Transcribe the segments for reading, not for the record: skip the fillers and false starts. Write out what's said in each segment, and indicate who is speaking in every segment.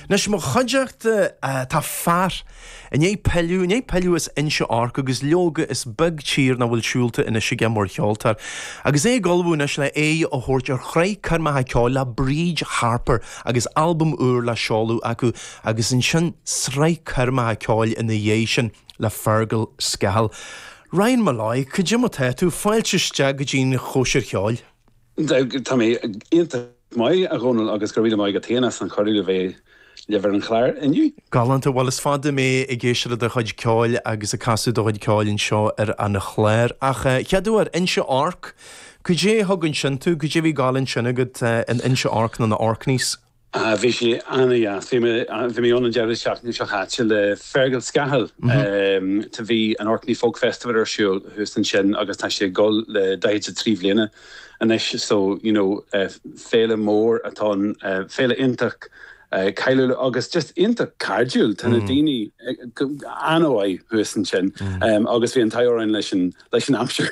Speaker 1: Nes mo chaideacht tá fear é peilú is inse arc agus leoga is bug tír na bhfuil siúlta ina sige mór cheoltar. Agus é golbú nes le a thuirt ar chraid carma ceáil le Bríd Harper agus album úr le seáú acu agus in sin sraid carma ceáil ina dhé sin le Fergal Scahill. Ryan Malloy, could you tell tú fáilte steag go dtín chóisir cheáil?
Speaker 2: Tá mé inta mai a ghónal agus go riile mai go téananas an choirí bheith lever an chláir inniu.
Speaker 1: Galanta bhil is fada mé I ggéisiir do chuid ceáil agus a casú do chuid ceáilinn seo ar anna chléir. Ach cheadú ar inse arc, could you thugann sin tú, could you bhí gálann sin agad an inse arc na arcníos?
Speaker 2: Bhí sé anna bhí mé an deir seachna seo chaite le Fergal Scahill tá bhí an Orkney Folk Festival ar siúil hús an sin agus tá sé gol le 3 bhliana anis so féle mór atá féle intach Cailú agus just inta cardúil tanna daoine anóid hús an sin agus bhí an taíorainn leis an amsir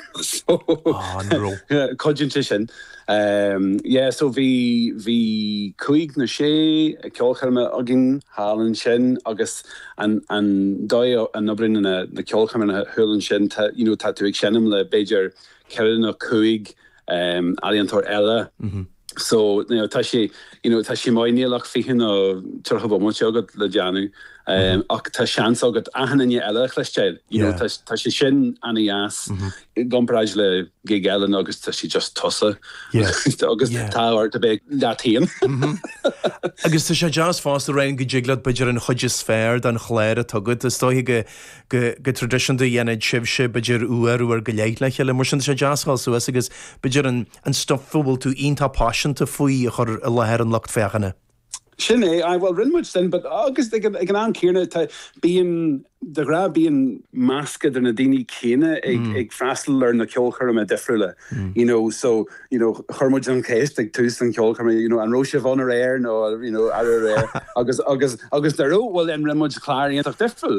Speaker 2: codúnta sin. So bhí cuaig na sé ceolcharma agin hálan sin agus an dó an nobrin na ceolcharma na thuúlann sin tá tú ag sinnam le beidir ceann na cuaig aliantóir eile. So tá sé mai nílach fihin ó turcha bmte agad le deanú ach tá seans agad ahanana eile chleisteil. Tá sé sin annaas gompraid le gé eile agus tá sé just tosa agus táhart a bheith letíon.
Speaker 1: Agus tá sé jazz fásta rain go jiglad beidir an chuide sfér den chléir a tugad is dói go tradition do dhéanaid sibse beidir uair go léit le le mar sin sé jazzáil suas agus beidir an stopfúbal tú ionta passionanta faoi a chur a lehéir an locht fechanna.
Speaker 2: Sin well rinmuid sin, but agus ag an ancíirna tá bíon de gra bíon mascad ar na daoine céine ag freastal ar na ceolcharma difriúla. So chormuid an céist ag tús an ceolcharma, an Roisha von ar air nó ar air agus darú bhfuil an rinmuid chláiríontach difriúil.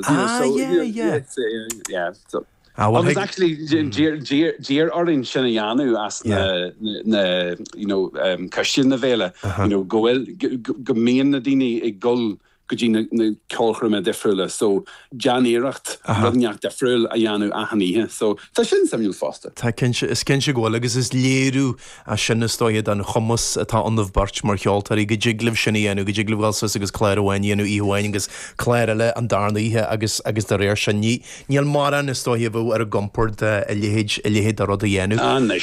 Speaker 2: Agus actually Jeer Orin sinna Janu as na Christian na vele go mean na dini ag gol go dí na ceolcharma difriúla so Janíireacht rudneach difriúil a Janu a haníthe so tá sin samú fásta.
Speaker 1: Tá is cinse ghil agus is léirú a sin stoiad an chumas atá anmh bart mar cheoltarí go jiglah sinna dhéanú go jiglah bhil agus chléir amháin dhéanú íomháin agus chléir eile an darnaíthe agus de réir sin níl mar an is stoiad bh ar a gomport a léhéad a rud a dhéanú.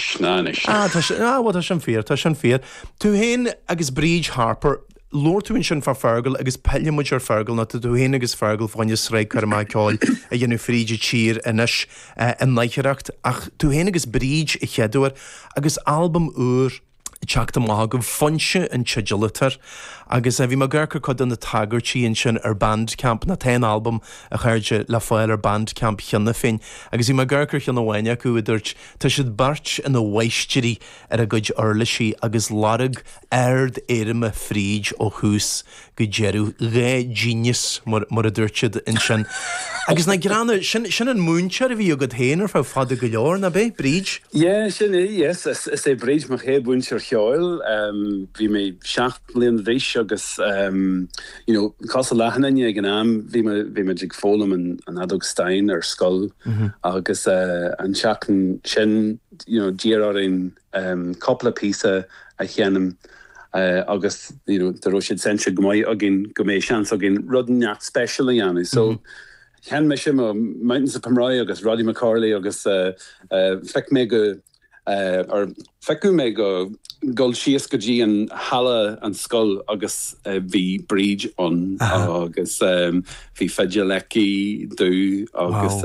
Speaker 1: Tá sin fíor. Tú héin agus Bríd Harper Lord tú sin far Fergal agus peilmuid ar Fergal na tú héana agus Fergal fáinne sraid carma ceáil a dhéanú fríide tír inis an naicheacht ach tú héana agus Bríd I cheadúir agus album úr teachta maith go fonse an teidealatar agus bhí mar ggurchar chud an na tagartí in sin ar bandcamp na 10 album a chuirde le fáil ar bandcamp cheanna féin agus bhí mar ggurchar cheanna bhaine acu idirt tá siad bart in bhaistirí ar a gcuid orlaisí agus larag aird éirime fríd ó chús go jeirú ré genius mar a dúirtead in sin. Agus na granna sin an múntear a bhí agad héanaar fá fada go leor na bé Bríd?
Speaker 2: Sin yes, is é Bríd mar ché búntear cheáil bhí mé 7 bliain rís agus cos a lehanana ag an am bhí me ag fólam an Adog Stein ar scoil agus an seachan sin díaráin coppla písa a cheanam agus de roisiid sense go maiid agin go mé seans agin rudneach special a dhéanú so Ken me sin Mountains of Pomroy agus Roddy McCarley agus feic mé go feicú mé go gol sias go dtí an hala an scoil agus bhí Bríd an agus bhí feidir leci dú agus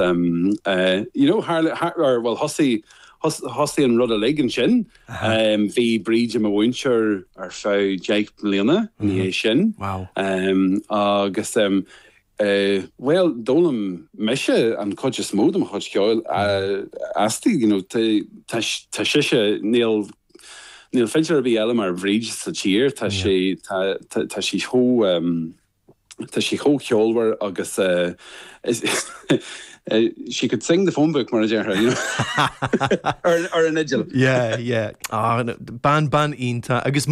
Speaker 2: hosí an rud a legan sin bhí Bríd am a bhaintear ar fá 8 bliana ní sin agus well, dólam meise an coide smód am chuid ceáil astí, tá siise níl feidir a bhí eile mar bhríd sa tír, tá sí thó ceolhar agus she could sing the phone book mar or an idil.
Speaker 1: Ban ínta agus